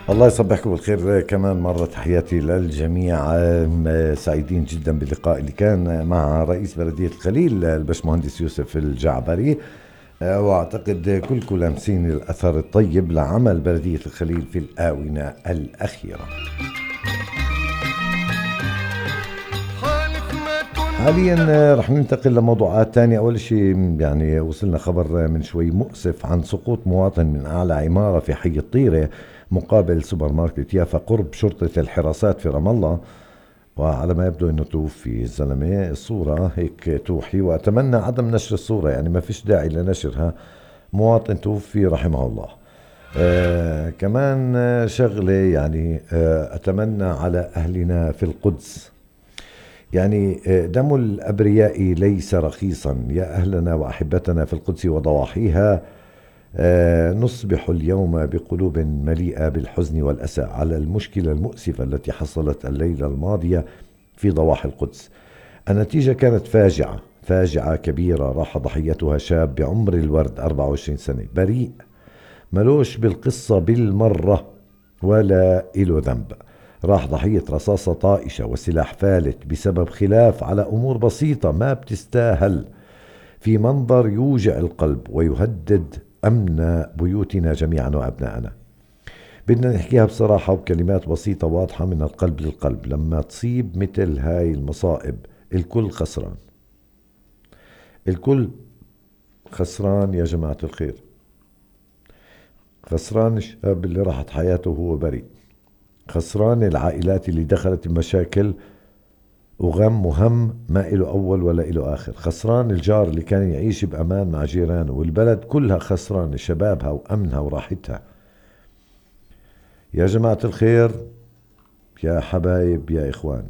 الله يصبحكم بالخير كمان مرة، تحياتي للجميع. سعيدين جدا باللقاء اللي كان مع رئيس بلدية الخليل البشمهندس يوسف الجعبري. واعتقد كلكم لامسين الاثر الطيب لعمل بلدية الخليل في الآونة الأخيرة. حاليا رح ننتقل لموضوعات تانية. أول شيء يعني وصلنا خبر من شوي مؤسف عن سقوط مواطن من أعلى عمارة في حي الطيرة مقابل سوبر ماركت يافا قرب شرطة الحراسات في رام الله، وعلى ما يبدو انه توفي الزلمة. الصورة هيك توحي، واتمنى عدم نشر الصورة، يعني ما فيش داعي لنشرها. مواطن توفي رحمه الله. كمان شغلة يعني اتمنى على اهلنا في القدس. يعني دم الأبرياء ليس رخيصا. يا أهلنا وأحبتنا في القدس وضواحيها، نصبح اليوم بقلوب مليئة بالحزن والأسى على المشكلة المؤسفة التي حصلت الليلة الماضية في ضواحي القدس. النتيجة كانت فاجعة كبيرة. راح ضحيتها شاب بعمر الورد 24 سنة، بريء، ملوش بالقصة بالمرة ولا إله ذنب. راح ضحية رصاصة طائشة وسلاح فالت بسبب خلاف على أمور بسيطة ما بتستاهل، في منظر يوجع القلب ويهدد أمن بيوتنا جميعا وأبنائنا. بدنا نحكيها بصراحة وبكلمات بسيطة واضحة من القلب للقلب. لما تصيب مثل هاي المصائب الكل خسران. الكل خسران يا جماعة الخير. خسران الشاب اللي راحت حياته وهو بريء، خسران العائلات اللي دخلت بمشاكل وغم وهم ما إله أول ولا إله آخر، خسران الجار اللي كان يعيش بأمان مع جيرانه، والبلد كلها خسران شبابها وأمنها وراحتها. يا جماعة الخير، يا حبايب، يا إخوان،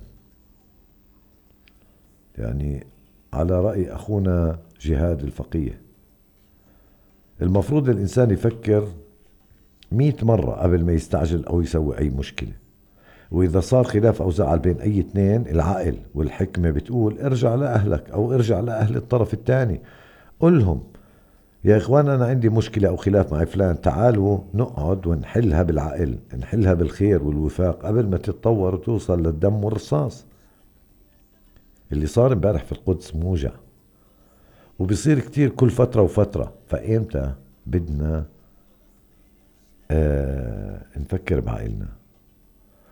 يعني على رأي أخونا جهاد الفقيه، المفروض الإنسان يفكر 100 مرة قبل ما يستعجل أو يسوي أي مشكلة. وإذا صار خلاف أو زعل بين أي اثنين، العقل والحكمة بتقول ارجع لأهلك أو ارجع لأهل الطرف الثاني، قلهم يا إخوان أنا عندي مشكلة أو خلاف مع فلان، تعالوا نقعد ونحلها بالعقل، نحلها بالخير والوفاق قبل ما تتطور وتوصل للدم والرصاص. اللي صار امبارح في القدس موجع، وبيصير كتير كل فترة وفترة. فإمتى بدنا نفكر بعقلنا؟